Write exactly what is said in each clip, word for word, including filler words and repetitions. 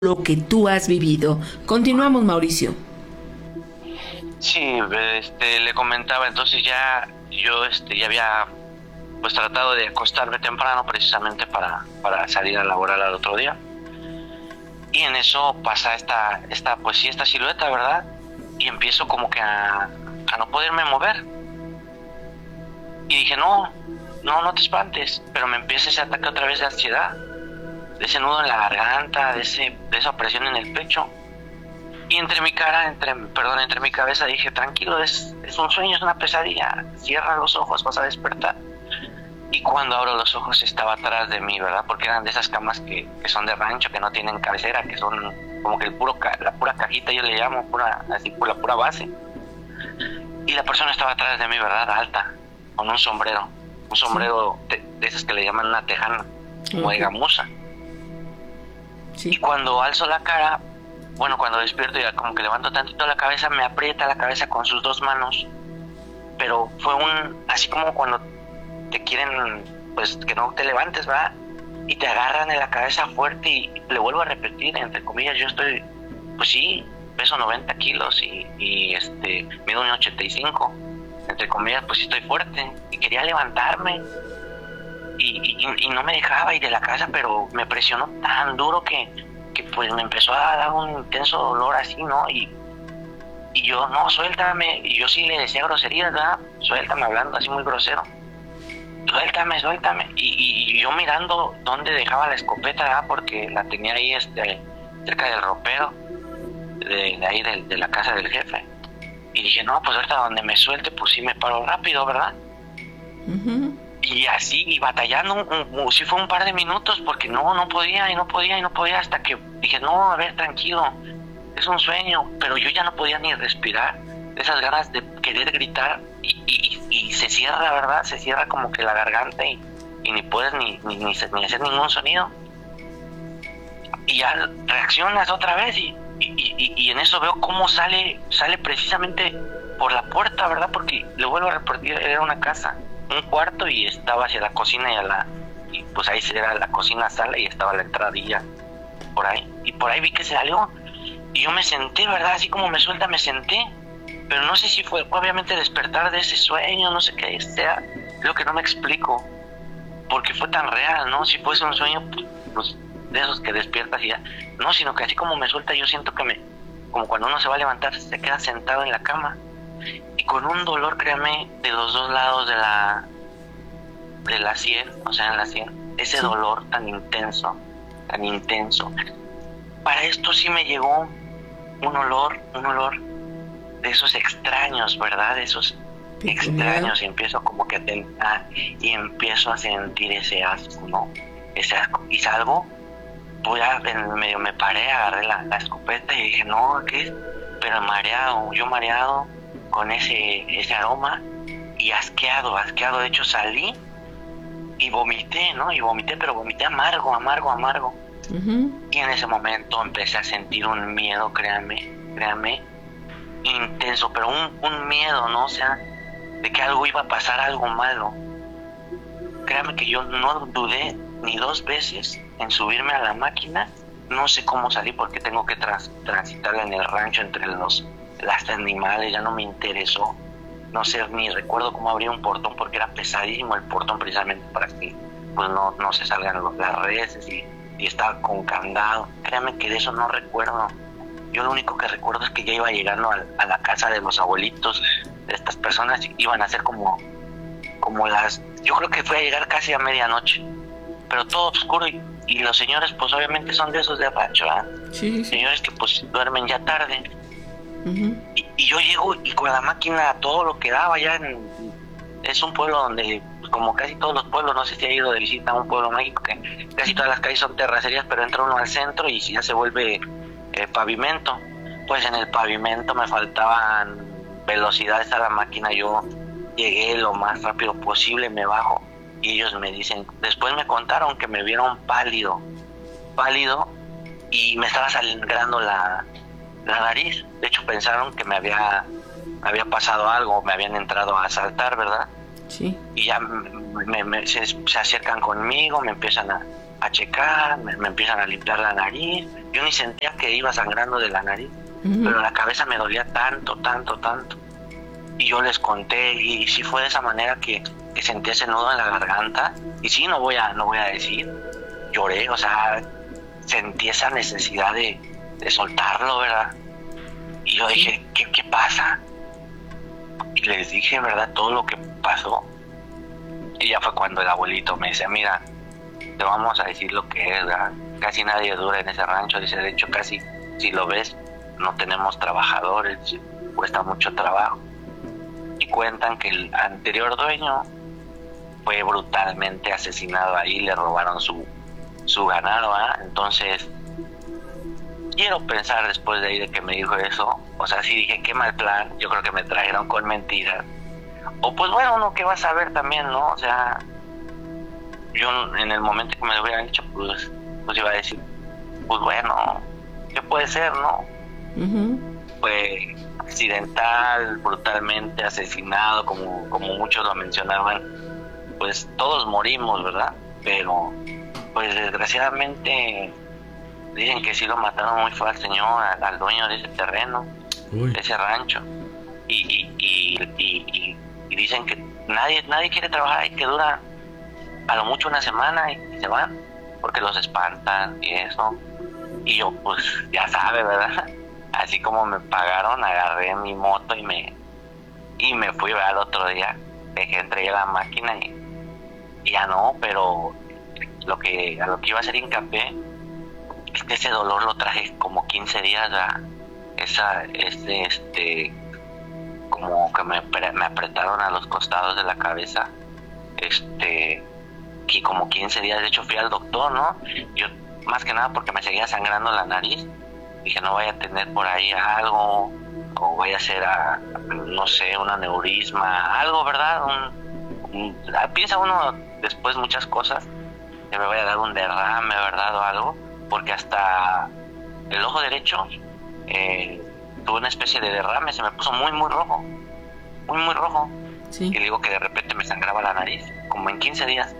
lo que tú has vivido. Continuamos, Mauricio. Sí, este, le comentaba, entonces ya yo este, ya había pues tratado de acostarme temprano precisamente para, para salir a laborar al otro día. Y en eso pasa esta, esta, pues sí, esta silueta, ¿verdad? Y empiezo como que a, a no poderme mover. Y dije, no, no, no te espantes, pero me empieza ese ataque otra vez de ansiedad, de ese nudo en la garganta, de, ese, de esa presión en el pecho. Y entre mi cara, entre, perdón, entre mi cabeza dije, tranquilo, es, es un sueño, es una pesadilla, cierra los ojos, vas a despertar. Y cuando abro los ojos estaba atrás de mí, ¿verdad? Porque eran de esas camas que, que son de rancho, que no tienen cabecera, que son como que el puro ca- la pura cajita, yo le llamo, pura, así por la pura base. Y la persona estaba atrás de mí, ¿verdad? Alta, con un sombrero, un sombrero sí. de, de esos que le llaman una tejana, como okay. de gamuza. Sí. Y cuando alzo la cara, bueno, cuando despierto ya como que levanto tantito la cabeza, me aprieta la cabeza con sus dos manos, pero fue un, así como cuando te quieren, pues que no te levantes, ¿verdad? Y te agarran en la cabeza fuerte y le vuelvo a repetir, entre comillas, yo estoy, pues sí, peso noventa kilos y, y este, mido un ochenta y cinco, entre comillas, pues sí estoy fuerte y quería levantarme y, y, y no me dejaba ir de la casa, pero me presionó tan duro que, que pues me empezó a dar un intenso dolor así, ¿no? Y, y yo, no, suéltame, y yo sí le decía groserías, ¿verdad? Suéltame, hablando así muy grosero. Suéltame, suéltame. Y, y, y yo mirando dónde dejaba la escopeta, ¿verdad? Porque la tenía ahí este, cerca del ropero, de, de ahí de, de la casa del jefe. Y dije, no, pues ahorita donde me suelte, pues sí me paro rápido, ¿verdad? Uh-huh. Y así, y batallando, un, un, sí fue un par de minutos, porque no, no podía, y no podía, y no podía, hasta que dije, no, a ver, tranquilo, es un sueño. Pero yo ya no podía ni respirar, esas ganas de querer gritar, y, y, y se cierra, ¿verdad? Se cierra como que la garganta, y, y ni puedes ni, ni, ni, ni hacer ningún sonido. Y ya reaccionas otra vez, y, y, y, y en eso veo cómo sale, sale precisamente por la puerta, ¿verdad? Porque le vuelvo a repetir, era una casa, un cuarto, y estaba hacia la cocina y a la, y pues ahí era la cocina sala y estaba la entradilla por ahí, y por ahí vi que se salió, y yo me senté, ¿verdad? Así como me suelta, me senté, pero no sé si fue obviamente despertar de ese sueño, no sé qué sea, lo que no me explico, porque fue tan real, ¿no? Si fuese un sueño, pues de esos que despiertas y ya, no, sino que así como me suelta, yo siento que me, como cuando uno se va a levantar, se queda sentado en la cama, y con un dolor, créame, de los dos lados de la de la sien, o sea, en la sien, ese sí. dolor tan intenso, tan intenso. Para esto sí me llegó un olor, un olor de esos extraños, ¿verdad? De esos extraños, y empiezo como que a tentar, y empiezo a sentir ese asco, ¿no? Ese asco, y salgo, voy a, en medio me paré, agarré la, la escopeta y dije, no, ¿qué es? Pero mareado, yo mareado, con ese, ese aroma, y asqueado, asqueado, de hecho salí, y vomité, ¿no? Y vomité, pero vomité amargo, amargo, amargo. Uh-huh. Y en ese momento empecé a sentir un miedo, créanme, créanme, intenso, pero un, un miedo, ¿no? O sea, de que algo iba a pasar, algo malo. Créanme que yo no dudé ni dos veces en subirme a la máquina. No sé cómo salí porque tengo que trans, transitar en el rancho entre los, las animales, ya no me interesó. No sé, ni recuerdo cómo abrir un portón porque era pesadísimo el portón precisamente para que pues no, no se salgan los, las reses y, y estaba con candado. Créanme que de eso no recuerdo. Yo lo único que recuerdo es que ya iba llegando a, a la casa de los abuelitos de estas personas, iban a ser como, como las... Yo creo que fue a llegar casi a medianoche, pero todo oscuro y, y los señores pues obviamente son de esos de rancho, ¿eh? Sí, sí. Señores que pues duermen ya tarde. Uh-huh. Y, y yo llego y con la máquina todo lo que daba ya en, es un pueblo donde pues, como casi todos los pueblos, no sé si ha ido de visita a un pueblo mágico que casi todas las calles son terracerías, pero entra uno al centro y ya se vuelve eh, pavimento. Pues en el pavimento me faltaban velocidades a la máquina, yo llegué lo más rápido posible, me bajo y ellos me dicen, después me contaron que me vieron pálido pálido y me estaba sangrando la la nariz. De hecho pensaron que me había me había pasado algo, me habían entrado a asaltar, ¿verdad? Sí. Y ya me, me, se, se acercan conmigo, me empiezan a, a checar, me, me empiezan a limpiar la nariz. Yo ni sentía que iba sangrando de la nariz, uh-huh. pero la cabeza me dolía tanto, tanto, tanto. Y yo les conté, y, y sí fue de esa manera que, que sentí ese nudo en la garganta. Y sí, no voy a, no voy a decir, lloré, o sea, sentí esa necesidad de, de soltarlo, ¿verdad? Y yo dije, ¿qué, qué pasa? Y les dije, ¿verdad?, todo lo que pasó. Y ya fue cuando el abuelito me dice, mira, te vamos a decir lo que es, ¿verdad? Casi nadie dura en ese rancho. Dice, de hecho, casi, si lo ves, no tenemos trabajadores, cuesta mucho trabajo. Y cuentan que el anterior dueño fue brutalmente asesinado ahí, le robaron su, su ganado, ¿verdad? Entonces, quiero pensar después de ahí de que me dijo eso, o sea, sí dije, qué mal plan, yo creo que me trajeron con mentiras. O pues bueno, uno que va a saber también, ¿no? O sea, yo en el momento que me lo hubieran dicho, pues, pues iba a decir, pues bueno, ¿qué puede ser, no? Uh-huh. Fue accidental, brutalmente asesinado, como, como muchos lo mencionaban. Pues todos morimos, ¿verdad? Pero, pues desgraciadamente, dicen que sí lo mataron muy feo al señor, al, al dueño de ese terreno, Uy. de ese rancho. Y, y, y, y, y, y dicen que nadie nadie quiere trabajar y que dura a lo mucho una semana y, y se van porque los espantan y eso. Y yo, pues, ya sabe, ¿verdad? Así como me pagaron, agarré mi moto y me y me fui, ¿verdad? El otro día dejé, entregué la máquina y, y ya no, pero lo que a lo que iba a hacer hincapié es que ese dolor lo traje como quince días, ¿verdad? Esa, este, este, como que me, me apretaron a los costados de la cabeza, este, y como quince días. De hecho fui al doctor, ¿no? Yo, más que nada porque me seguía sangrando la nariz, dije no vaya a tener por ahí algo, o vaya a ser, a, no sé, un aneurisma, algo, ¿verdad? Un, un, piensa uno después muchas cosas, que me vaya a dar un derrame, ¿verdad? O algo, porque hasta el ojo derecho eh, tuve una especie de derrame, se me puso muy, muy rojo, muy, muy rojo. Sí. Y digo que de repente me sangraba la nariz, como en quince días.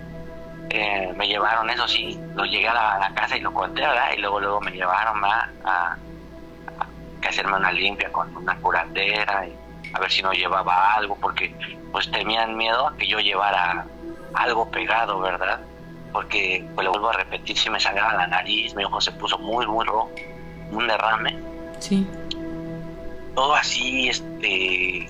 Eh, me llevaron, eso sí, lo llegué a la, a la casa y lo conté, ¿verdad? Y luego luego me llevaron a, a, a hacerme una limpia con una curandera y a ver si no llevaba algo, porque pues tenían miedo a que yo llevara algo pegado, ¿verdad? Porque, pues lo vuelvo a repetir, si me sangraba la nariz, mi ojo se puso muy, muy rojo, un derrame. Sí. Todo así, este...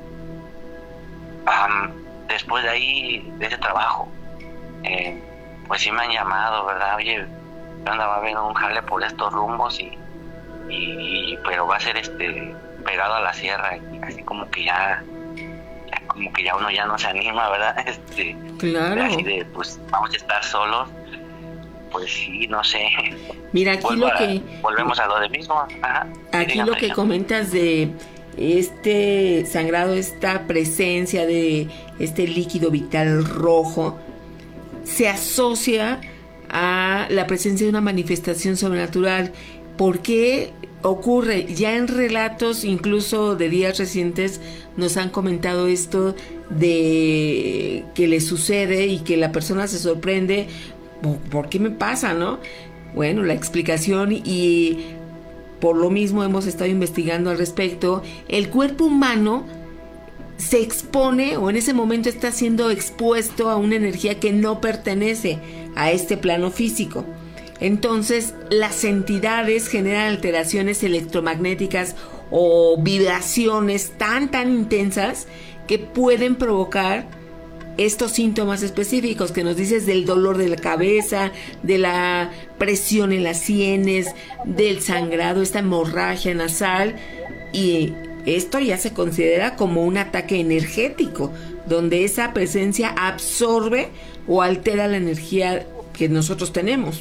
Um, después de ahí, de ese trabajo, eh, pues sí me han llamado, ¿verdad? Oye, yo andaba viendo un jale por estos rumbos y, y, y pero va a ser este pegado a la sierra, y así como que ya, ya como que ya uno ya no se anima, ¿verdad? Este, claro. Así de, pues vamos a estar solos, pues sí, no sé. Mira, aquí Vuelvo lo a, que volvemos a lo de mismo. Ajá. Aquí Dígame, lo que ya. comentas de este sangrado, esta presencia de este líquido vital rojo, se asocia a la presencia de una manifestación sobrenatural. ¿Por qué ocurre? Ya en relatos, incluso de días recientes, nos han comentado esto de que le sucede y que la persona se sorprende. ¿Por qué me pasa, no? Bueno, la explicación, y por lo mismo hemos estado investigando al respecto, el cuerpo humano se expone, o en ese momento está siendo expuesto a una energía que no pertenece a este plano físico. Entonces las entidades generan alteraciones electromagnéticas o vibraciones tan tan intensas que pueden provocar estos síntomas específicos que nos dices, del dolor de la cabeza, de la presión en las sienes, del sangrado, esta hemorragia nasal. Y esto ya se considera como un ataque energético, donde esa presencia absorbe o altera la energía que nosotros tenemos.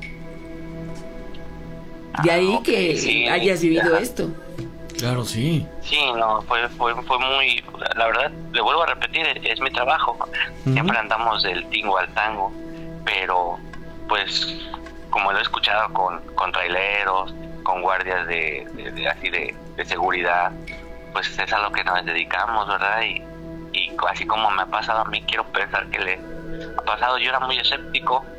De ahí ah, okay, que sí, hayas vivido ya. esto. Claro, sí. Sí, no, fue, fue, fue muy... La verdad, le vuelvo a repetir, es mi trabajo. Uh-huh. Siempre andamos del tingo al tango, pero pues como lo he escuchado con, con traileros, con guardias de, de, de así de, de seguridad, pues es a lo que nos dedicamos, ¿verdad? Y, y así como me ha pasado a mí, quiero pensar que le ha pasado. Yo era muy escéptico,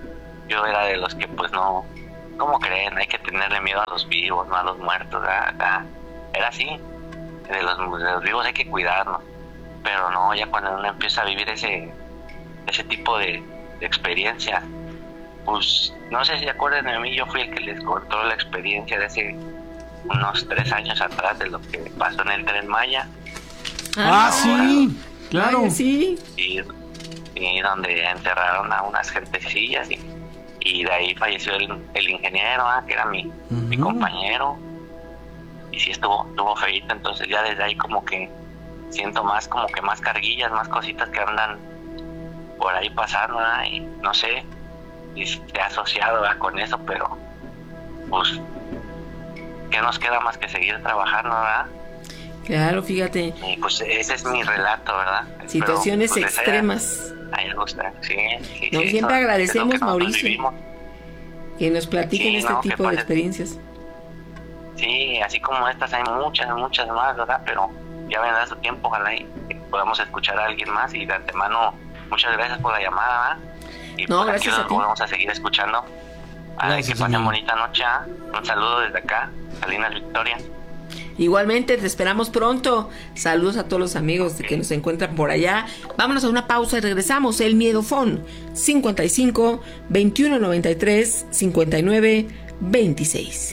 yo era de los que pues no, ¿cómo creen? Hay que tenerle miedo a los vivos, no a los muertos, ¿verdad? Era así, de los, de los vivos hay que cuidarnos, pero no, ya cuando uno empieza a vivir ese, ese tipo de, de experiencia, pues no sé si se acuerdan de mí, yo fui el que les contó la experiencia de hace unos tres años atrás de lo que pasó en el Tren Maya. Ah, sí, claro. Ay, sí. Y, y donde enterraron a unas gentecillas y, y de ahí falleció el, el ingeniero, ¿eh? Que era mi, uh-huh. mi compañero. Y sí estuvo, estuvo feíto, entonces ya desde ahí como que siento más, como que más carguillas, más cositas que andan por ahí pasando, ¿eh? Y no sé si se ha asociado, ¿eh? Con eso, pero pues ¿qué nos queda más que seguir trabajando, verdad? Claro, fíjate. Y pues ese es mi relato, ¿verdad? Situaciones pero, pues, extremas. Ahí me gusta, sí, sí, no, sí, siempre eso, agradecemos, que Mauricio, que nos platiquen sí, este no, tipo de experiencias. Sí, así como estas hay muchas, muchas más, ¿verdad? Pero ya vendrá su tiempo, ojalá y podamos escuchar a alguien más. Y de antemano, muchas gracias por la llamada, ¿verdad? Y no, pues gracias aquí a nos ti. vamos a seguir escuchando. Ay, que pasen bonita noche, ¿eh? Un saludo desde acá, Salinas Victoria. Igualmente, te esperamos pronto. Saludos a todos los amigos okay. que nos encuentran por allá. Vámonos a una pausa y regresamos. El Miedofón cincuenta y cinco, veintiuno noventa y tres, cincuenta y nueve, veintiséis.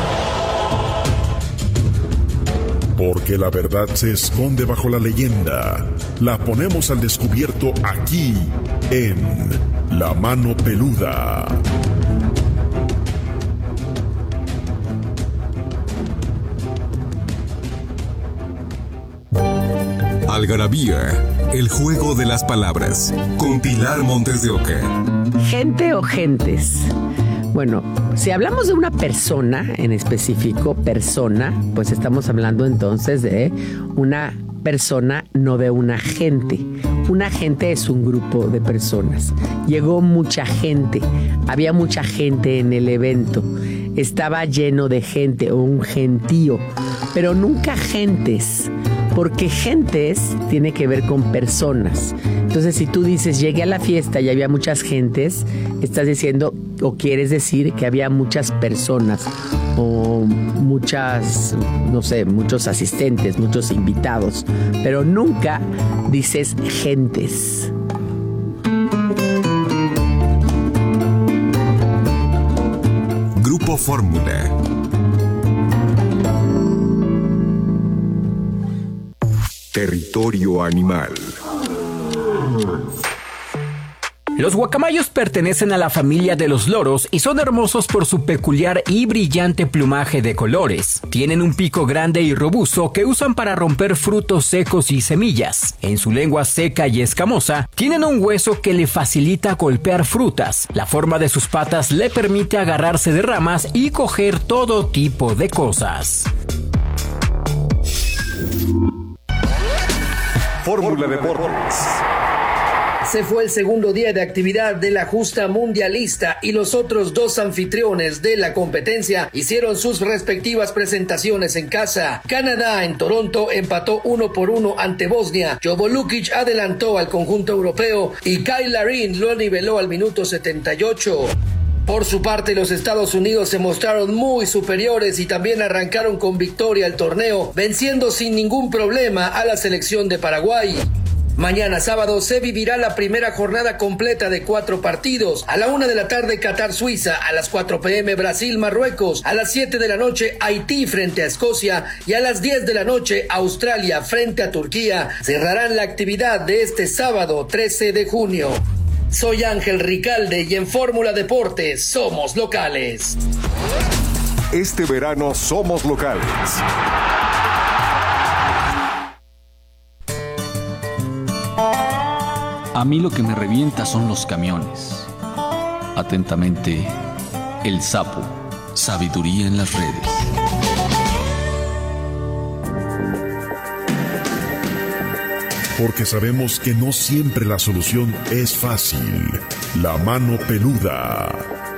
Porque la verdad se esconde bajo la leyenda. La ponemos al descubierto aquí en La Mano Peluda. Algarabía, el juego de las palabras, con Pilar Montes de Oca. Gente o gentes. Bueno, si hablamos de una persona en específico, persona, pues estamos hablando entonces de una persona, no de una gente. Una gente es un grupo de personas. Llegó mucha gente, había mucha gente en el evento. Estaba lleno de gente o un gentío, pero nunca gentes. Porque gentes tiene que ver con personas. Entonces, si tú dices, llegué a la fiesta y había muchas gentes, estás diciendo o quieres decir que había muchas personas o muchas, no sé, muchos asistentes, muchos invitados, pero nunca dices gentes. Grupo Fórmula. Territorio animal. Los guacamayos pertenecen a la familia de los loros y son hermosos por su peculiar y brillante plumaje de colores. Tienen un pico grande y robusto que usan para romper frutos secos y semillas. En su lengua seca y escamosa, tienen un hueso que le facilita golpear frutas. La forma de sus patas le permite agarrarse de ramas y coger todo tipo de cosas. Fórmula Deportes. Se fue el segundo día de actividad de la justa mundialista y los otros dos anfitriones de la competencia hicieron sus respectivas presentaciones en casa. Canadá en Toronto empató uno por uno ante Bosnia. Jovo Lukic adelantó al conjunto europeo y Kyle Larin lo niveló al minuto setenta y ocho. Por su parte, los Estados Unidos se mostraron muy superiores y también arrancaron con victoria el torneo, venciendo sin ningún problema a la selección de Paraguay. Mañana sábado se vivirá la primera jornada completa de cuatro partidos. A la una de la tarde Qatar-Suiza, a las cuatro pm Brasil-Marruecos, a las siete de la noche Haití frente a Escocia y a las diez de la noche Australia frente a Turquía. Cerrarán la actividad de este sábado trece de junio. Soy Ángel Ricalde y en Fórmula Deportes somos locales. Este verano somos locales. A mí lo que me revienta son los camiones. Atentamente, El Sapo. Sabiduría en las redes. Porque sabemos que no siempre la solución es fácil. La Mano Peluda.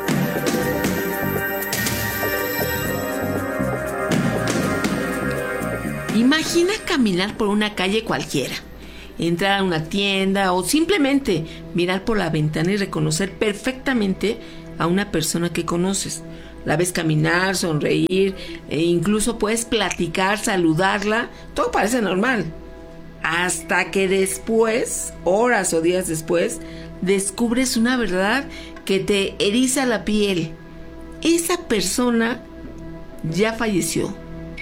Imagina caminar por una calle cualquiera, entrar a una tienda o simplemente mirar por la ventana y reconocer perfectamente a una persona que conoces. La ves caminar, sonreír, e incluso puedes platicar, saludarla, todo parece normal. Hasta que después, horas o días después, descubres una verdad que te eriza la piel. Esa persona ya falleció.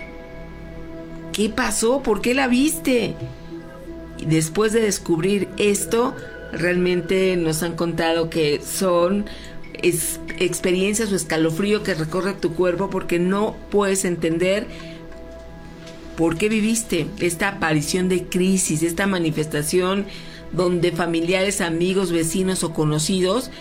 ¿Qué pasó? ¿Por qué la viste? Y después de descubrir esto, realmente nos han contado que son es, experiencias o escalofrío que recorre tu cuerpo porque no puedes entender por qué viviste esta aparición de crisis, esta manifestación donde familiares, amigos, vecinos o conocidos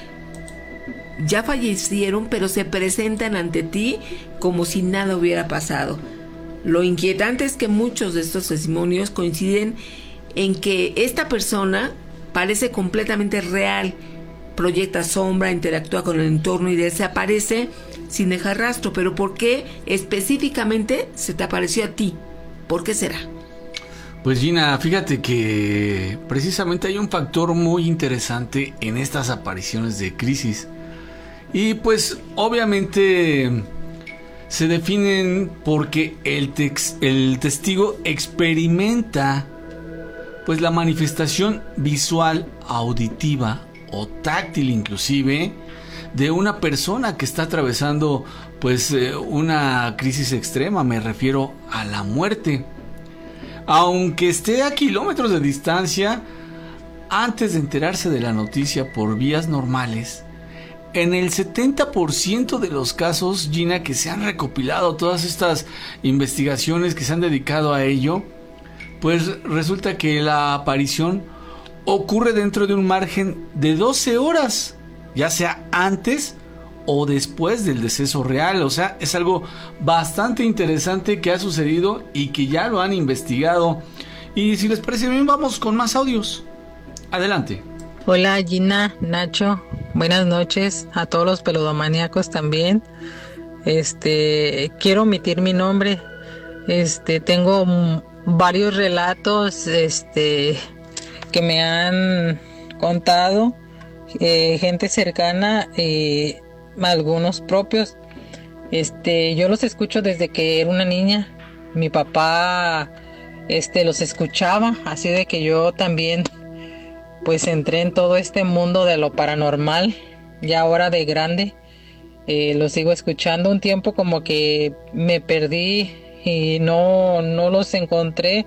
ya fallecieron, pero se presentan ante ti como si nada hubiera pasado. Lo inquietante es que muchos de estos testimonios coinciden en que esta persona parece completamente real, proyecta sombra, interactúa con el entorno y desaparece sin dejar rastro. Pero ¿por qué específicamente se te apareció a ti? ¿Por qué será? Pues Gina, fíjate que precisamente hay un factor muy interesante en estas apariciones de crisis. Y pues obviamente se definen porque el, tex, el testigo experimenta pues la manifestación visual, auditiva o táctil inclusive de una persona que está atravesando pues eh, una crisis extrema. Me refiero a la muerte. Aunque esté a kilómetros de distancia, antes de enterarse de la noticia por vías normales, en el setenta por ciento de los casos, Gina, que se han recopilado, todas estas investigaciones que se han dedicado a ello, pues resulta que la aparición ocurre dentro de un margen de doce horas, ya sea antes o después del deceso real. O sea, es algo bastante interesante que ha sucedido y que ya lo han investigado. Y si les parece bien, vamos con más audios. Adelante. Hola Gina, Nacho, buenas noches a todos los peludomaníacos también. Este, quiero omitir mi nombre. Este, tengo m- varios relatos, este, que me han contado, eh, gente cercana, eh, algunos propios. Este, yo los escucho desde que era una niña. Mi papá, este, los escuchaba, así de que yo también pues entré en todo este mundo de lo paranormal, ya ahora de grande. Eh, lo sigo escuchando. Un tiempo como que me perdí y no, no los encontré.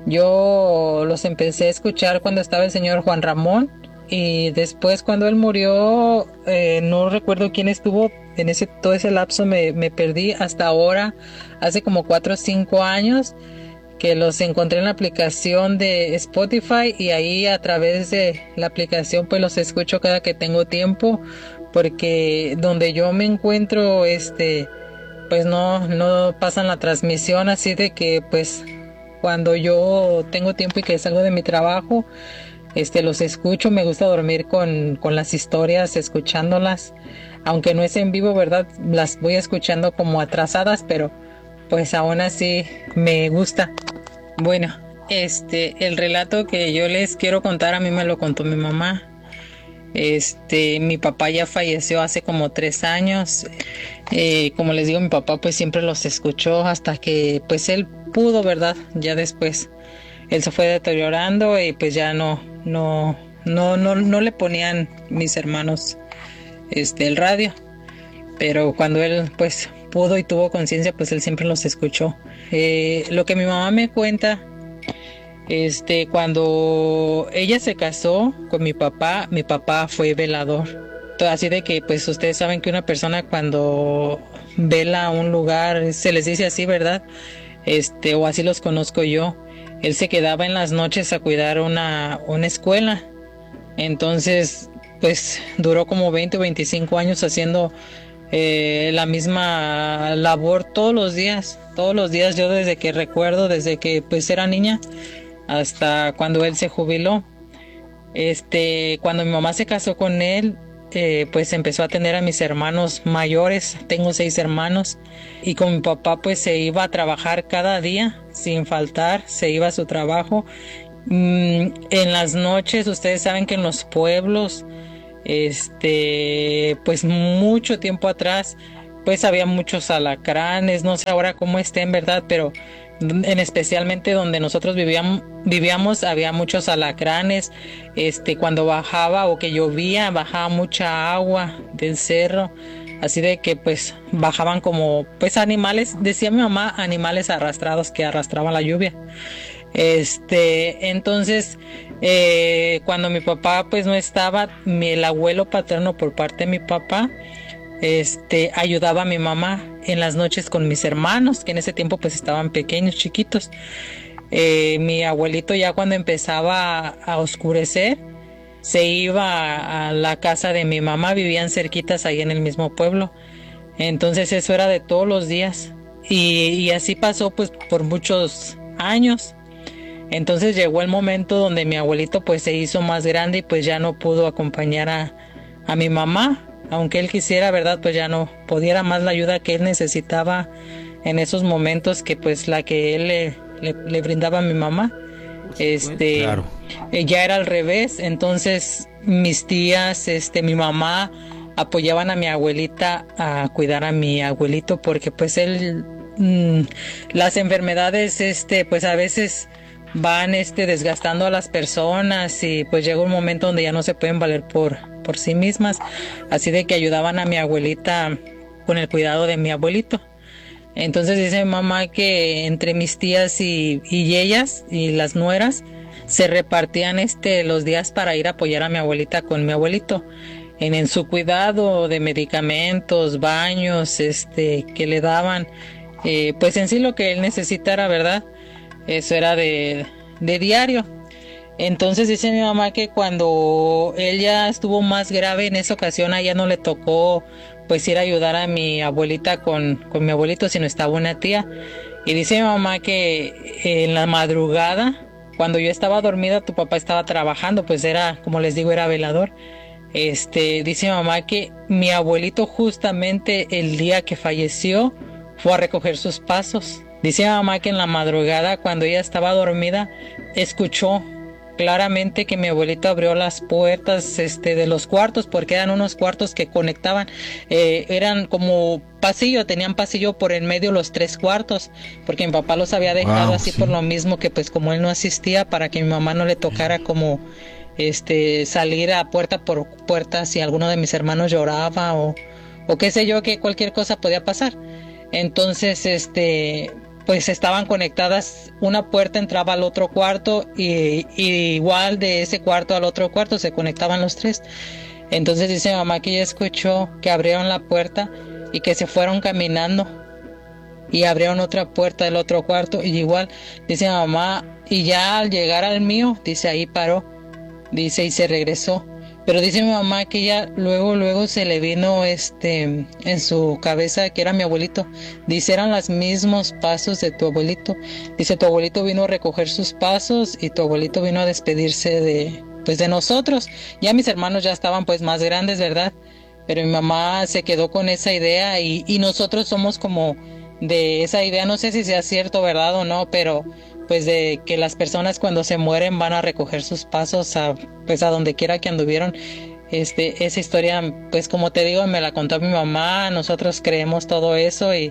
Yo los empecé a escuchar cuando estaba el señor Juan Ramón, y después cuando él murió, eh, no recuerdo quién estuvo en ese todo ese lapso. Me, me perdí hasta ahora, hace como cuatro o cinco años que los encontré en la aplicación de Spotify, y ahí a través de la aplicación pues los escucho cada que tengo tiempo, porque donde yo me encuentro este pues no no pasan la transmisión, así de que pues cuando yo tengo tiempo y que salgo de mi trabajo, este los escucho. Me gusta dormir con, con las historias, escuchándolas, aunque no es en vivo, ¿verdad? Las voy escuchando como atrasadas, pero pues aún así me gusta. Bueno, este, el relato que yo les quiero contar, a mí me lo contó mi mamá. Este, mi papá ya falleció hace como tres años. Eh, como les digo, mi papá pues siempre los escuchó hasta que pues él pudo, ¿verdad? Ya después él se fue deteriorando y pues ya no, no, no, no, no le ponían mis hermanos este el radio. Pero cuando él pues pudo y tuvo conciencia, pues él siempre los escuchó. Eh, lo que mi mamá me cuenta, este, cuando ella se casó con mi papá, mi papá fue velador. Así de que pues ustedes saben que una persona cuando vela un lugar, se les dice así, ¿verdad? Este, o así los conozco yo. Él se quedaba en las noches a cuidar una, una escuela. Entonces, pues duró como veinte o veinticinco años haciendo Eh, la misma labor todos los días, todos los días. Yo desde que recuerdo, desde que pues era niña hasta cuando él se jubiló. Este, cuando mi mamá se casó con él, eh, pues empezó a tener a mis hermanos mayores. Tengo seis hermanos, y con mi papá pues se iba a trabajar cada día sin faltar, se iba a su trabajo. Mm, en las noches, ustedes saben que en los pueblos este, pues mucho tiempo atrás, pues había muchos alacranes, no sé ahora cómo estén, ¿verdad? Pero en especialmente donde nosotros vivíamos, vivíamos había muchos alacranes. Este, cuando bajaba o que llovía, bajaba mucha agua del cerro, así de que pues bajaban como pues animales, decía mi mamá, animales arrastrados que arrastraban la lluvia. Este, entonces eh, cuando mi papá pues no estaba, mi, el abuelo paterno por parte de mi papá este ayudaba a mi mamá en las noches con mis hermanos, que en ese tiempo pues estaban pequeños, chiquitos. Eh, mi abuelito ya cuando empezaba a, a oscurecer se iba a, a la casa de mi mamá, vivían cerquitas ahí en el mismo pueblo. Entonces eso era de todos los días y, y así pasó pues por muchos años. Entonces llegó el momento donde mi abuelito pues se hizo más grande y pues ya no pudo acompañar a, a mi mamá. Aunque él quisiera, ¿verdad? Pues ya no pudiera más la ayuda que él necesitaba en esos momentos, que pues la que él le, le, le brindaba a mi mamá. Este, claro. eh, ya era al revés. Entonces mis tías, este, mi mamá apoyaban a mi abuelita a cuidar a mi abuelito, porque pues él, mmm, las enfermedades, este, pues a veces van, este, desgastando a las personas y pues llega un momento donde ya no se pueden valer por por sí mismas, así de que ayudaban a mi abuelita con el cuidado de mi abuelito. Entonces dice mi mamá que entre mis tías y, y ellas y las nueras se repartían este los días para ir a apoyar a mi abuelita con mi abuelito en, en su cuidado de medicamentos, baños, este que le daban, eh, pues en sí lo que él necesitara, ¿verdad? Eso era de, de diario. Entonces dice mi mamá que cuando él ya estuvo más grave en esa ocasión, a ella no le tocó pues ir a ayudar a mi abuelita con, con mi abuelito, sino estaba una tía. Y dice mi mamá que en la madrugada, cuando yo estaba dormida, tu papá estaba trabajando, pues era, como les digo, era velador. Este, dice mi mamá que mi abuelito justamente el día que falleció fue a recoger sus pasos. Dice mi mamá que en la madrugada, cuando ella estaba dormida, escuchó claramente que mi abuelito abrió las puertas este, de los cuartos, porque eran unos cuartos que conectaban, eh, eran como pasillo, tenían pasillo por en medio los tres cuartos, porque mi papá los había dejado wow, así sí. Por lo mismo que pues como él no asistía, para que mi mamá no le tocara como este salir a puerta por puerta si alguno de mis hermanos lloraba o, o qué sé yo, que cualquier cosa podía pasar. Entonces este pues estaban conectadas, una puerta entraba al otro cuarto y, y igual de ese cuarto al otro cuarto se conectaban los tres. Entonces dice mi mamá que ella escuchó que abrieron la puerta y que se fueron caminando y abrieron otra puerta del otro cuarto y igual, dice mi mamá, y ya al llegar al mío, dice ahí paró, dice y se regresó. Pero dice mi mamá que ella luego, luego se le vino este en su cabeza que era mi abuelito. Dice, eran los mismos pasos de tu abuelito. Dice, tu abuelito vino a recoger sus pasos y tu abuelito vino a despedirse de, pues de nosotros. Ya mis hermanos ya estaban pues más grandes, ¿verdad? Pero mi mamá se quedó con esa idea y, y nosotros somos como de esa idea, no sé si sea cierto, ¿verdad? O no, pero pues de que las personas cuando se mueren van a recoger sus pasos a pues a donde quiera que anduvieron. Este, esa historia, pues como te digo, me la contó mi mamá, nosotros creemos todo eso y,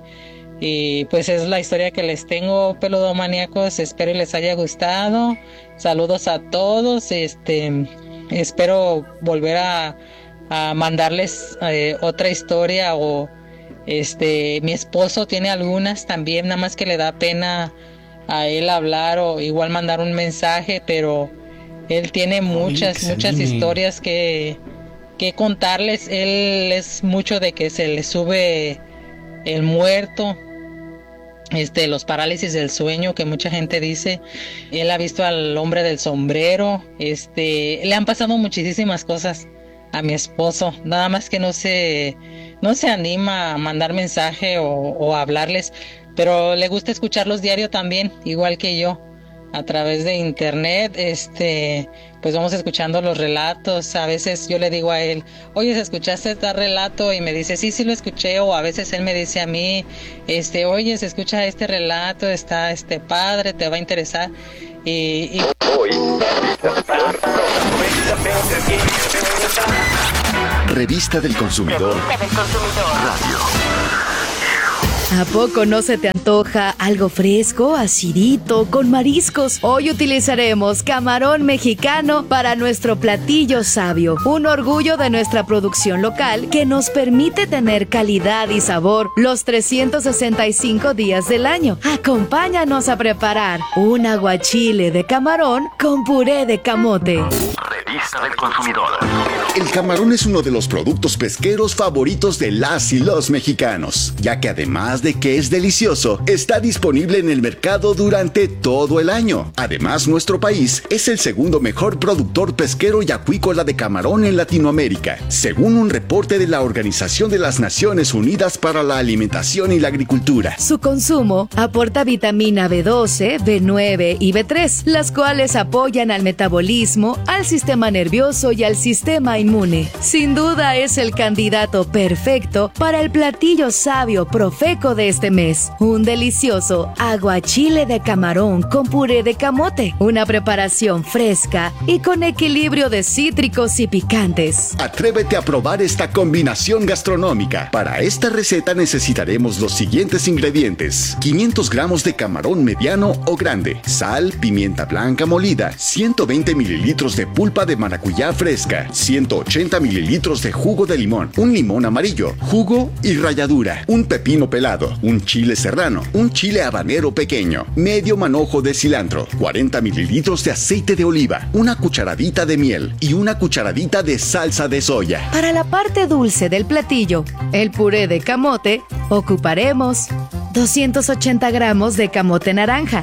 y pues es la historia que les tengo, peludomaníacos. Espero y les haya gustado. Saludos a todos. Este, espero volver a, a mandarles eh, otra historia o este, mi esposo tiene algunas también, nada más que le da pena a él hablar o igual mandar un mensaje, pero él tiene muchas, Oye, muchas historias que, que contarles. Él es mucho de que se le sube el muerto, este, los parálisis del sueño que mucha gente dice. Él ha visto al hombre del sombrero, este, le han pasado muchísimas cosas a mi esposo, nada más que no se, no se anima a mandar mensaje o, o a hablarles. Pero le gusta escucharlos diario también, igual que yo, a través de internet. Este, pues vamos escuchando los relatos. A veces yo le digo a él, oye, ¿escuchaste este relato? Y me dice, sí, sí lo escuché. O a veces él me dice a mí, este, oye, se escucha este relato, está este padre, te va a interesar. Y, y... Revista del Consumidor. Revista del Consumidor. Radio. ¿A poco no se te antoja algo fresco, acidito, con mariscos? Hoy utilizaremos camarón mexicano para nuestro platillo sabio, un orgullo de nuestra producción local que nos permite tener calidad y sabor los trescientos sesenta y cinco días del año. Acompáñanos a preparar un aguachile de camarón con puré de camote. Revista del Consumidor. El camarón es uno de los productos pesqueros favoritos de las y los mexicanos, ya que además de que es delicioso, está disponible en el mercado durante todo el año. Además, nuestro país es el segundo mejor productor pesquero y acuícola de camarón en Latinoamérica, según un reporte de la Organización de las Naciones Unidas para la Alimentación y la Agricultura. Su consumo aporta vitamina B doce, B nueve y B tres, las cuales apoyan al metabolismo, al sistema nervioso y al sistema inmune. Sin duda es el candidato perfecto para el platillo sabio Profeco de este mes, un delicioso aguachile de camarón con puré de camote, una preparación fresca y con equilibrio de cítricos y picantes. Atrévete a probar esta combinación gastronómica. Para esta receta necesitaremos los siguientes ingredientes: quinientos gramos de camarón mediano o grande, sal, pimienta blanca molida, ciento veinte mililitros de pulpa de maracuyá fresca, ciento ochenta mililitros de jugo de limón, un limón amarillo, jugo y ralladura, un pepino pelado, un chile serrano, un chile habanero pequeño, medio manojo de cilantro, cuarenta mililitros de aceite de oliva, una cucharadita de miel y una cucharadita de salsa de soya. Para la parte dulce del platillo, el puré de camote, ocuparemos doscientos ochenta gramos de camote naranja,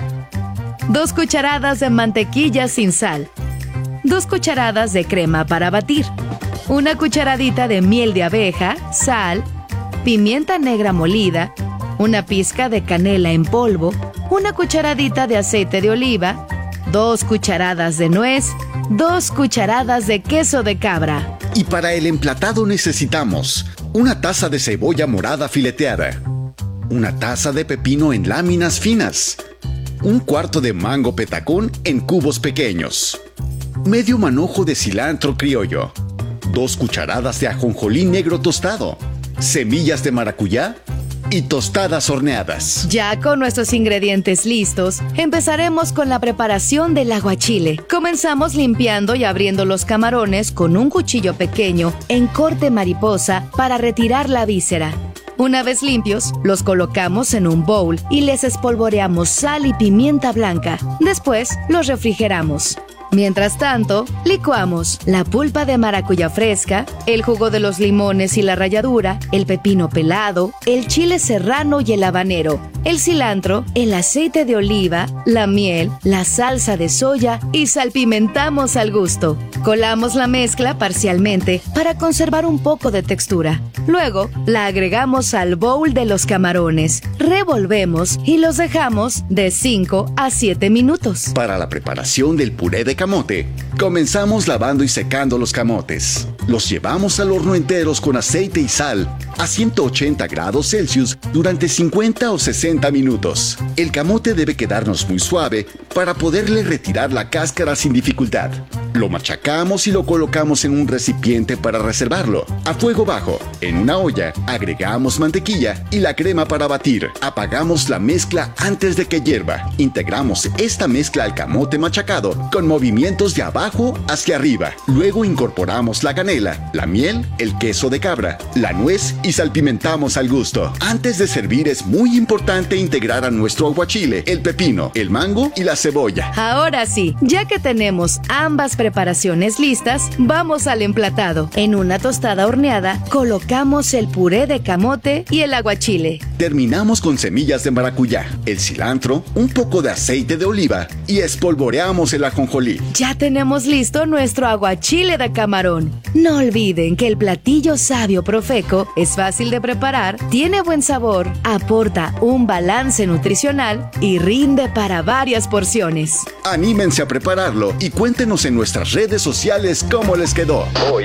dos cucharadas de mantequilla sin sal, dos cucharadas de crema para batir, una cucharadita de miel de abeja, sal, pimienta negra molida, una pizca de canela en polvo, una cucharadita de aceite de oliva, dos cucharadas de nuez, dos cucharadas de queso de cabra. Y para el emplatado necesitamos una taza de cebolla morada fileteada, una taza de pepino en láminas finas, un cuarto de mango petacón en cubos pequeños, medio manojo de cilantro criollo, dos cucharadas de ajonjolí negro tostado, semillas de maracuyá y tostadas horneadas. Ya con nuestros ingredientes listos, empezaremos con la preparación del aguachile. Comenzamos limpiando y abriendo los camarones con un cuchillo pequeño en corte mariposa para retirar la víscera. Una vez limpios, los colocamos en un bowl y les espolvoreamos sal y pimienta blanca. Después, los refrigeramos. Mientras tanto, licuamos la pulpa de maracuyá fresca, el jugo de los limones y la ralladura, el pepino pelado, el chile serrano y el habanero, el cilantro, el aceite de oliva, la miel, la salsa de soya y salpimentamos al gusto. Colamos la mezcla parcialmente para conservar un poco de textura. Luego, la agregamos al bowl de los camarones, revolvemos y los dejamos de cinco a siete minutos. Para la preparación del puré de camote, comenzamos lavando y secando los camotes. Los llevamos al horno enteros con aceite y sal a ciento ochenta grados Celsius durante cincuenta o sesenta minutos. El camote debe quedarnos muy suave para poderle retirar la cáscara sin dificultad. Lo machacamos y lo colocamos en un recipiente para reservarlo. A fuego bajo, en una olla, agregamos mantequilla y la crema para batir. Apagamos la mezcla antes de que hierva. Integramos esta mezcla al camote machacado con movimientos de abajo hacia arriba. Luego incorporamos la canela, la miel, el queso de cabra, la nuez y salpimentamos al gusto. Antes de servir es muy importante integrar a nuestro aguachile el pepino, el mango y la cebolla. Ahora sí, ya que tenemos ambas preparaciones listas, vamos al emplatado. En una tostada horneada, colocamos el puré de camote y el aguachile. Terminamos con semillas de maracuyá, el cilantro, un poco de aceite de oliva y espolvoreamos el ajonjolí. Ya tenemos listo nuestro aguachile de camarón. No olviden que el platillo sabio Profeco es fácil de preparar, tiene buen sabor, aporta un balance nutricional y rinde para varias porciones. Anímense a prepararlo y cuéntenos en nuestras redes sociales cómo les quedó. Hoy.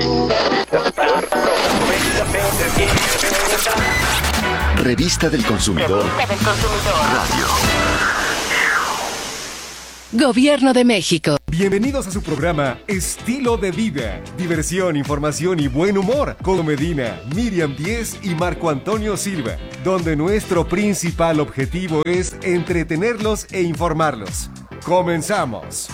Revista del Consumidor. Revista del Consumidor. Radio. Gobierno de México. Bienvenidos a su programa Estilo de Vida. Diversión, información y buen humor. Con Medina, Miriam Díez y Marco Antonio Silva. Donde nuestro principal objetivo es entretenerlos e informarlos. ¡Comenzamos!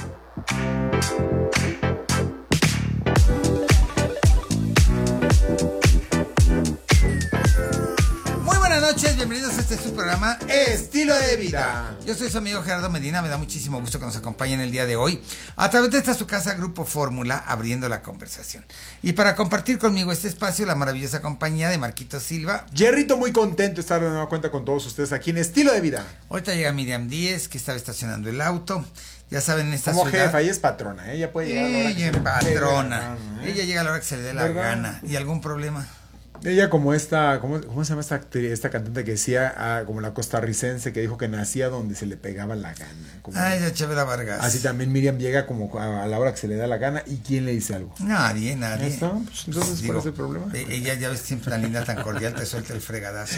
Buenas noches, bienvenidos a este su programa Estilo de Vida. Yo soy su amigo Gerardo Medina, me da muchísimo gusto que nos acompañen el día de hoy a través de esta su casa Grupo Fórmula, abriendo la conversación. Y para compartir conmigo este espacio, la maravillosa compañía de Marquito Silva. Jerrito, muy contento de estar de nueva cuenta con todos ustedes aquí en Estilo de Vida. Ahorita llega Miriam Díez, que estaba estacionando el auto. Ya saben, en esta Como ciudad... jefa, ella es patrona, ¿eh? Ella puede llegar a la hora que Ella es patrona. ¿eh? Ella llega a la hora que se le dé la ¿verdad? gana. ¿Y algún problema? Ella como esta, ¿cómo, cómo se llama esta actriz, esta cantante que decía, ah, como la costarricense que dijo que nacía donde se le pegaba la gana? Como, Ay, ya Chavela Vargas. Así también Miriam llega como a, a la hora que se le da la gana. ¿Y quién le dice algo? Nadie, nadie. ¿Está? Pues entonces, Digo, ¿cuál es el problema? Ella ya ves siempre tan linda, tan cordial, te suelta el fregadazo.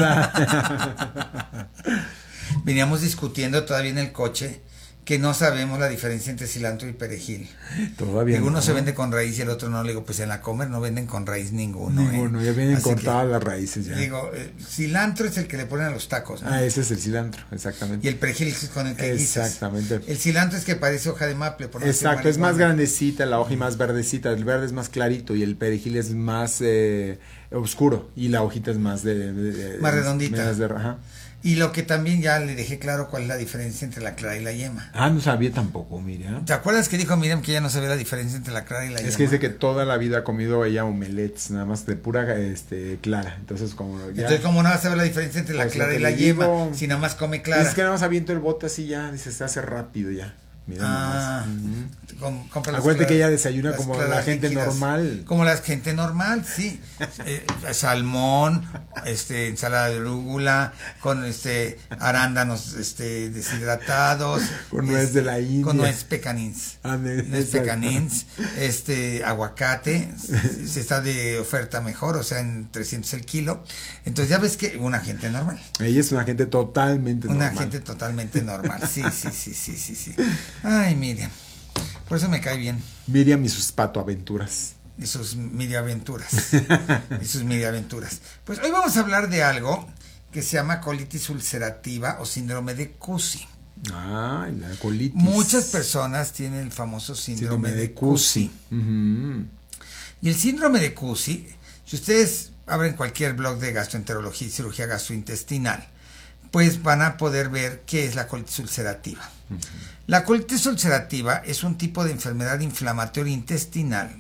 ¿Verdad? Veníamos discutiendo todavía en el coche que no sabemos la diferencia entre cilantro y perejil. Todavía Digo, uno no. se vende con raíz y el otro no. Le digo, pues en la Comer no venden con raíz ninguno. Ninguno, ¿eh? ya vienen Así cortadas que, las raíces ya. Digo, eh, cilantro es el que le ponen a los tacos, ¿no? Ah, ese es el cilantro, exactamente. Y el perejil es con el que guisas. Exactamente. El cilantro es que parece hoja de maple. Por no Exacto, es más grandecita la hoja y más verdecita. El verde es más clarito y el perejil es más eh, oscuro y la hojita es más de... de, de más redondita. De, ajá. Y lo que también ya le dejé claro cuál es la diferencia entre la clara y la yema. Ah, no sabía tampoco, Miriam. ¿Te acuerdas que dijo Miriam que ya no sabía la diferencia entre la clara y la es yema? Es que dice que toda la vida ha comido ella omelets, nada más de pura este, clara. Entonces, como ya... Entonces, ¿cómo no va a saber la diferencia entre la pues clara y la la yema? Digo, si nada más come clara. Es que nada más aviento el bote así ya, dice, se hace rápido ya. Mira ah, uh-huh. com, Acuérdate que ella desayuna como la gente líquidas, normal. Como la gente normal, sí. eh, salmón, este, ensalada de rúgula, con este arándanos este, deshidratados. Con nuez este, de la India. Con nuez pecanins. Ah, nuez pecanins, este, aguacate, si está de oferta mejor, o sea, en trescientos el kilo. Entonces ya ves que una gente normal. Ella es una gente totalmente una normal. Una gente totalmente normal, sí, sí, sí, sí, sí, sí. Ay, Miriam. Por eso me cae bien. Miriam y sus patoaventuras. Y sus miriaventuras. y sus miriaventuras. Pues hoy vamos a hablar de algo que se llama colitis ulcerativa o síndrome de Cusi. Ah, la colitis. Muchas personas tienen el famoso síndrome, síndrome de, de Cusi. Uh-huh. Y el síndrome de Cusi, si ustedes abren cualquier blog de gastroenterología y cirugía gastrointestinal, pues van a poder ver qué es la colitis ulcerativa. Uh-huh. La colitis ulcerativa es un tipo de enfermedad inflamatoria intestinal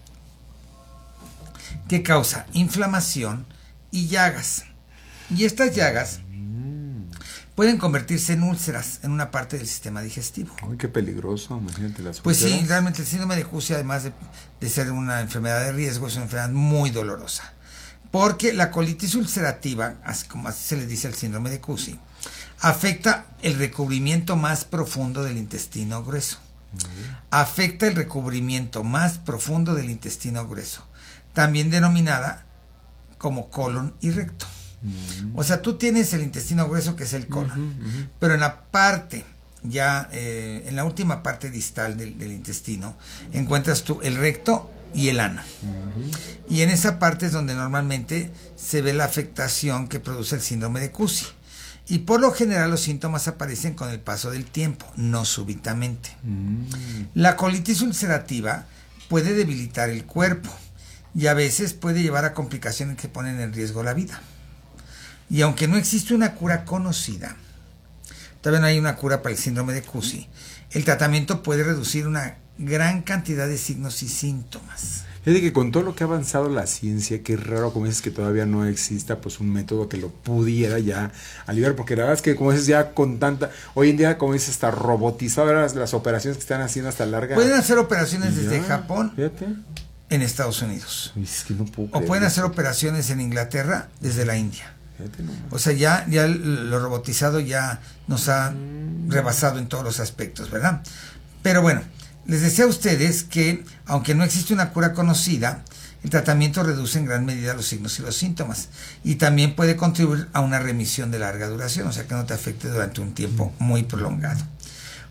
que causa inflamación y llagas. Y estas llagas uh-huh. pueden convertirse en úlceras en una parte del sistema digestivo. Ay, qué peligroso, imagínate las úlceras. Pues sí, realmente el síndrome de Cusi, además de, de ser una enfermedad de riesgo, es una enfermedad muy dolorosa. Porque la colitis ulcerativa, así como así se le dice al síndrome de Cusi, afecta el recubrimiento más profundo del intestino grueso. Uh-huh. Afecta el recubrimiento más profundo del intestino grueso, también denominada como colon y recto. Uh-huh. O sea, tú tienes el intestino grueso, que es el colon, uh-huh, uh-huh. pero en la parte, ya eh, en la última parte distal del, del intestino, encuentras tú el recto y el ano. Uh-huh. Y en esa parte es donde normalmente se ve la afectación que produce el síndrome de Cusi. Y por lo general los síntomas aparecen con el paso del tiempo, no súbitamente. Uh-huh. La colitis ulcerativa puede debilitar el cuerpo y a veces puede llevar a complicaciones que ponen en riesgo la vida. Y aunque no existe una cura conocida, todavía no hay una cura para el síndrome de Cusi, el tratamiento puede reducir una gran cantidad de signos y síntomas. Fíjate que con todo lo que ha avanzado la ciencia, que es raro como dices que todavía no exista pues un método que lo pudiera ya aliviar, porque la verdad es que como dices ya con tanta, hoy en día como dices hasta robotizadas las, las operaciones que están haciendo hasta larga. Pueden hacer operaciones desde ya, Japón fíjate. En Estados Unidos. Es que no puedo o pueden hacer operaciones en Inglaterra desde la India. O sea, ya, ya lo robotizado ya nos ha mm. rebasado en todos los aspectos, ¿verdad? Pero bueno, les decía a ustedes que, aunque no existe una cura conocida, el tratamiento reduce en gran medida los signos y los síntomas. Y también puede contribuir a una remisión de larga duración, o sea, que no te afecte durante un tiempo muy prolongado.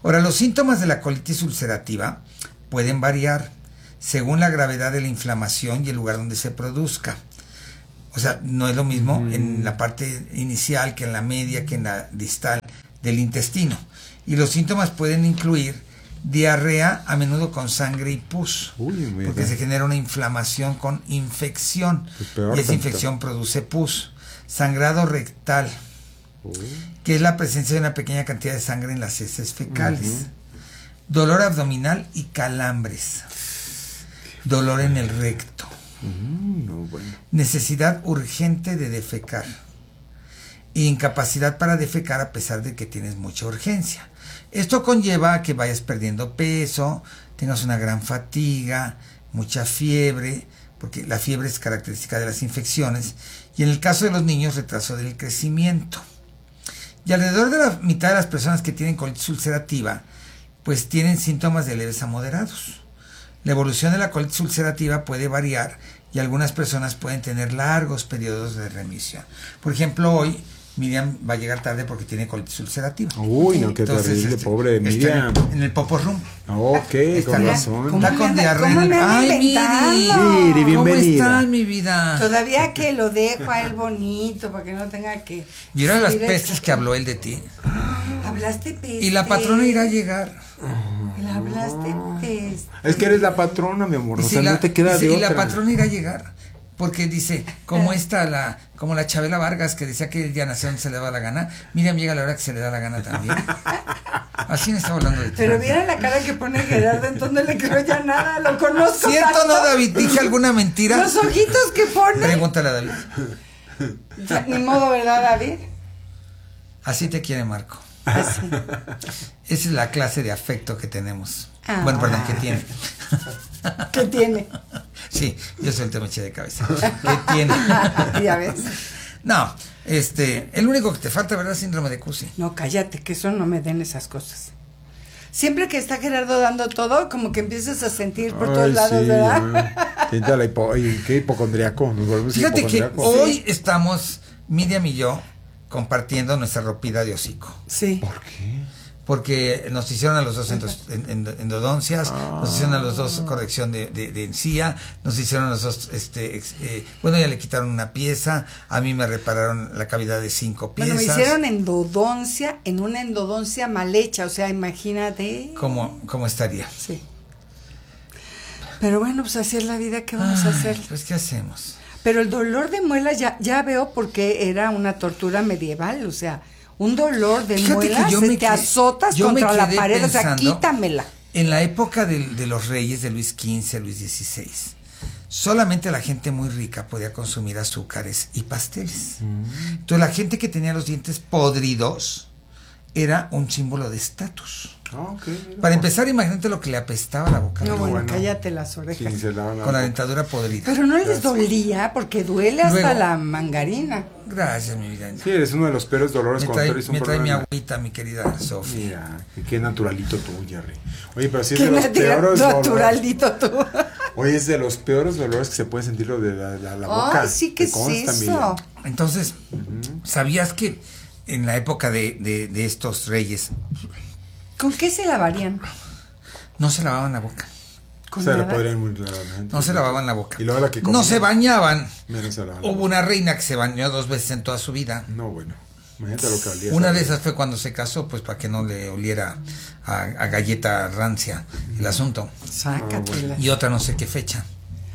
Ahora, los síntomas de la colitis ulcerativa pueden variar según la gravedad de la inflamación y el lugar donde se produzca. O sea, no es lo mismo mm. en la parte inicial que en la media, que en la distal del intestino. Y los síntomas pueden incluir diarrea, a menudo con sangre y pus, Uy, porque se genera una inflamación con infección, pues peor, y esa infección produce pus. Sangrado rectal, Uy. que es la presencia de una pequeña cantidad de sangre en las heces fecales. Uh-huh. Dolor abdominal y calambres. Dolor en el recto. Uh, no, bueno. Necesidad urgente de defecar. Incapacidad para defecar a pesar de que tienes mucha urgencia. Esto conlleva a que vayas perdiendo peso, tengas una gran fatiga, mucha fiebre, porque la fiebre es característica de las infecciones, y en el caso de los niños, retraso del crecimiento. Y alrededor de la mitad de las personas que tienen colitis ulcerativa, pues tienen síntomas de leves a moderados. La evolución de la colitis ulcerativa puede variar y algunas personas pueden tener largos periodos de remisión. Por ejemplo, hoy Miriam va a llegar tarde porque tiene colitis ulcerativa. Uy, no, qué Entonces, terrible, este, pobre Miriam. En el, en el Popo Room. Ok, está, con razón. Está con diarrea. Ay, Miri. Miri, bienvenida. ¿Cómo estás, mi vida? Todavía que lo dejo a él bonito para que no tenga que... ¿Vieron las pestes que habló él de ti? Hablaste peste. Y la patrona irá a llegar. Le hablaste peste. Es que eres la patrona, mi amor. O sea, la, no te queda de y otra. la patrona irá a llegar. Porque dice, como esta, la, como la Chabela Vargas, que decía que ella nació donde se le daba la gana, Miriam llega a la hora que se le da la gana también. Así me está hablando de ti. Pero vieron la cara que pone Gerardo, entonces no le creo ya nada, lo conozco. ¿Cierto tanto. no, David? ¿Dije alguna mentira? Los ojitos que pone. Pregúntale a David. Ya, ni modo, ¿verdad, David? Así te quiere Marco. Así. Esa es la clase de afecto que tenemos. Ah. Bueno, perdón, que tiene. ¿Qué tiene? Sí, yo soy el temeche de cabeza. ¿Qué tiene? Ya ves. No, este, el único que te falta, ¿verdad? Síndrome de Cusi. No, cállate, que eso no me den esas cosas. Siempre que está Gerardo dando todo, como que empiezas a sentir por Ay, todos lados, sí, ¿verdad? Sienta la hipo, ay, qué hipocondriaco. Nos volvemos Fíjate hipocondriacos. que hoy estamos, Miriam y yo, compartiendo nuestra ropida de hocico. Sí. ¿Por qué? Porque nos hicieron a los dos endos, en, en, endodoncias, ah. nos hicieron a los dos corrección de, de, de encía, nos hicieron a los dos, este, ex, eh, bueno, ya le quitaron una pieza, a mí me repararon la cavidad de cinco piezas. Bueno, me hicieron endodoncia en una endodoncia mal hecha, o sea, imagínate. ¿Cómo, cómo estaría? Sí. Pero bueno, pues así es la vida, ¿qué vamos Ay, a hacer? Pues, ¿qué hacemos? Pero el dolor de muelas ya, ya veo por qué era una tortura medieval, o sea, un dolor de Fíjate muelas, yo se me te quedé, azotas contra la pared, o sea, pensando, quítamela. En la época de, de los reyes de Luis quince, Luis dieciséis, solamente la gente muy rica podía consumir azúcares y pasteles. Mm. Entonces la gente que tenía los dientes podridos era un símbolo de estatus. Ah, okay, Para empezar, imagínate lo que le apestaba la boca. No, bueno, bueno, cállate las orejas. Sí, la con la dentadura podrida. Pero no les dolía, porque duele hasta Luego, la mangarina. Gracias, mi vida. Sí, eres uno de los peores dolores me cuando trae, eres un Me trae problema. mi agüita, mi querida Sofía. Mira, qué naturalito tú, Jerry. Oye, pero sí es ¿Qué de los peores naturalito dolores. tú? Oye, es de los peores dolores que se puede sentir lo de la, la, la boca. Ay, sí, ¿qué es consta, eso? Miriam. Entonces, uh-huh. ¿sabías que en la época de, de, de estos reyes... ¿Con qué se lavarían? No se lavaban la boca. ¿Con se la podrían muy claramente. No se lavaban la boca. Y luego la que comía, no se bañaban. Menos se lavaban. Hubo una reina que se bañó dos veces en toda su vida. No, bueno. Imagínate lo que olía. Una de esas fue cuando se casó, pues para que no le oliera a, a galleta rancia el asunto. Sácatela. Y otra no sé qué fecha.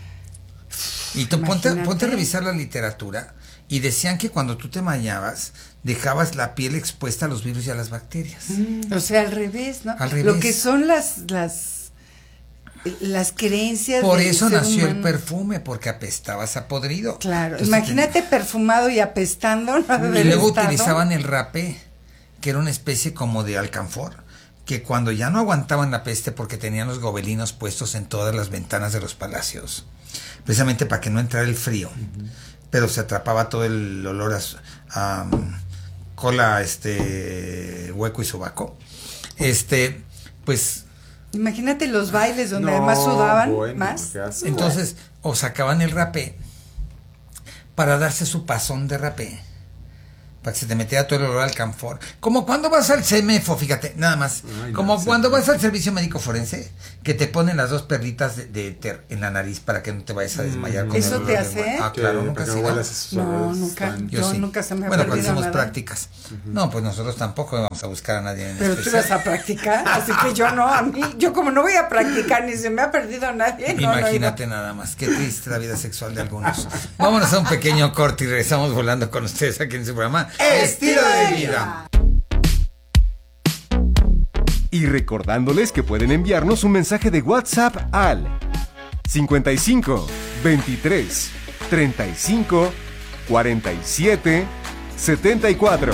Y tú ponte, ponte a revisar la literatura. Y decían que cuando tú te bañabas, dejabas la piel expuesta a los virus y a las bacterias. Mm, o sea, al revés, ¿no? Al revés. Lo que son las las las creencias. Por del eso ser nació humano. El perfume, porque apestabas a podrido. Claro. Entonces, imagínate ten... perfumado y apestando. ¿no? Y luego estado. utilizaban el rapé, que era una especie como de alcanfor, que cuando ya no aguantaban la peste porque tenían los gobelinos puestos en todas las ventanas de los palacios, precisamente para que no entrara el frío. Uh-huh. Pero se atrapaba todo el olor a um, cola, este, hueco y sobaco. Este, pues... Imagínate los bailes donde no, además sudaban bueno, más. Entonces, o sacaban el rapé para darse su pasón de rapé, para que se te metiera todo el olor al camfor. Como cuando vas al CEMEFO, fíjate, nada más. Ay, como no, cuando vas al servicio médico forense, que te ponen las dos perlitas de, de éter en la nariz para que no te vayas a desmayar. Mm, con ¿Eso te hace? Ah, claro, nunca se No, nunca, yo, yo sí. nunca se me ha Bueno, perdido cuando hacemos nada. prácticas. Uh-huh. No, pues nosotros tampoco vamos a buscar a nadie en Pero especial. Tú vas a practicar, así que yo no, a mí, yo como no voy a practicar ni se me ha perdido nadie. No, Imagínate no nada más, qué triste la vida sexual de algunos. Vámonos a un pequeño corte y regresamos volando con ustedes aquí en su programa Estilo de Vida. Y recordándoles que pueden enviarnos un mensaje de WhatsApp al cincuenta y cinco, veintitrés, treinta y cinco, cuarenta y siete, setenta y cuatro.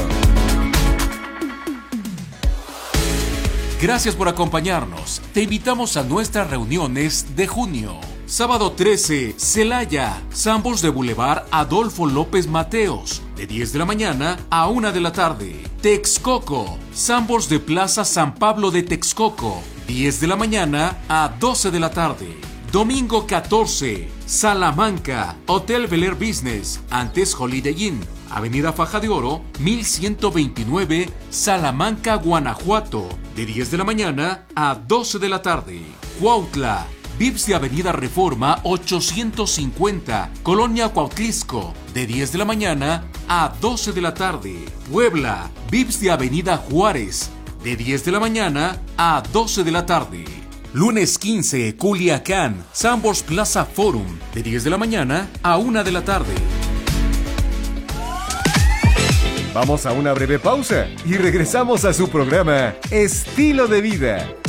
Gracias por acompañarnos. Te invitamos a nuestras reuniones de junio. Sábado trece, Celaya, Sambors de Boulevard Adolfo López Mateos, de diez de la mañana a una de la tarde. Texcoco, Sambors de Plaza San Pablo de Texcoco, diez de la mañana a doce de la tarde. Domingo catorce, Salamanca, Hotel Bel Air Business, antes Holiday Inn, Avenida Faja de Oro, mil ciento veintinueve, Salamanca, Guanajuato, de diez de la mañana a doce de la tarde. Cuautla, Vips de Avenida Reforma ochocientos cincuenta, Colonia Cuautlisco, de diez de la mañana a doce de la tarde. Puebla, Vips de Avenida Juárez, de diez de la mañana a doce de la tarde. Lunes quince, Culiacán, Sambors Plaza Forum, de diez de la mañana a una de la tarde. Vamos a una breve pausa y regresamos a su programa Estilo de Vida.